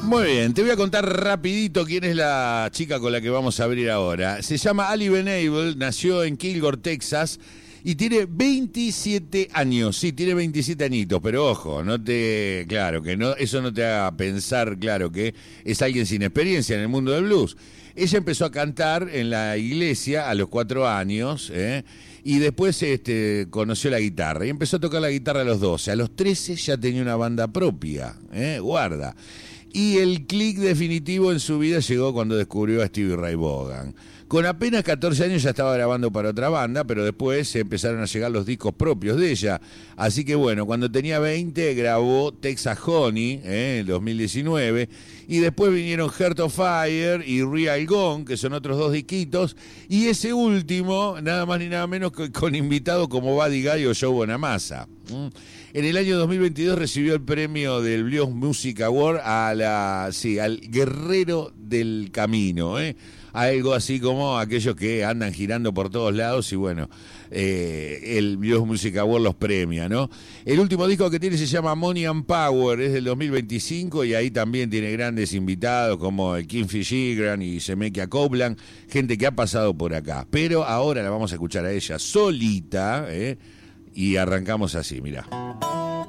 Muy bien, te voy a contar rapidito quién es la chica con la que vamos a abrir ahora. Se llama Ali Benable, nació en Kilgore, Texas, y tiene 27 años. Sí, tiene 27 añitos, pero ojo, claro, que no, eso no te haga pensar, claro, que es alguien sin experiencia en el mundo del blues. Ella empezó a cantar en la iglesia a los 4 años, y después conoció la guitarra y empezó a tocar la guitarra a los 12. A los 13 ya tenía una banda propia, guarda. Y el clic definitivo en su vida llegó cuando descubrió a Stevie Ray Vaughan. Con apenas 14 años ya estaba grabando para otra banda, pero después empezaron a llegar los discos propios de ella. Así que bueno, cuando tenía 20 grabó Texas Honey, en 2019, y después vinieron Heart of Fire y Real Gone, que son otros 2 disquitos, y ese último, nada más ni nada menos que con invitados como Buddy Guy o Joe Bonamassa. En el año 2022 recibió el premio del Blues Music Award al Guerrero del Camino, algo así como aquellos que andan girando por todos lados y bueno, el Blues Music Award los premia, ¿no? El último disco que tiene se llama Money and Power, es del 2025 y ahí también tiene grandes invitados como el Kingfish Gilligan y Zemeckis Copeland, gente que ha pasado por acá. Pero ahora la vamos a escuchar a ella solita, y arrancamos así, mirá.